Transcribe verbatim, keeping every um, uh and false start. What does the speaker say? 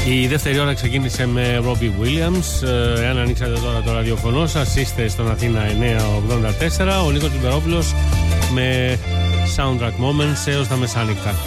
Η δεύτερη ώρα ξεκίνησε με Robbie Williams. Εάν ανοίξατε τώρα το ραδιοφωνό σας, είστε στον Αθήνα εννιακόσια ογδόντα τέσσερα. Ο Νίκος Λιμπερόπουλος με Soundtrack Moments έως τα μεσάνυχτα.